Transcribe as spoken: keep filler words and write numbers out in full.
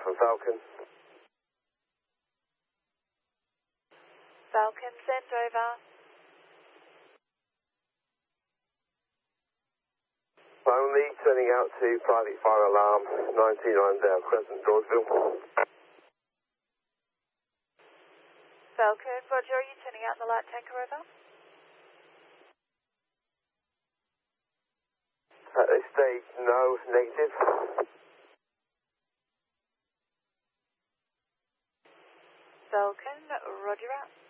from Falcon. Falcon, send over. Only turning out to private fire alarm, nineteen Irondale Crescent, Dawesville. Falcon, Roger, are you turning out the light tanker over? At this stage, no, negative. Falcon, Roger out.